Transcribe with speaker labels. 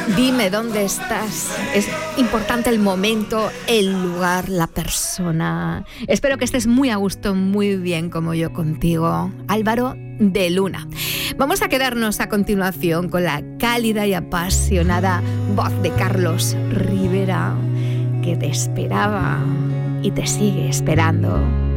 Speaker 1: Dime dónde estás. Es importante el momento, el lugar, la persona. Espero que estés muy a gusto, muy bien como yo contigo. Álvaro de Luna. Vamos a quedarnos a continuación con la cálida y apasionada voz de Carlos Rivera, que te esperaba y te sigue esperando.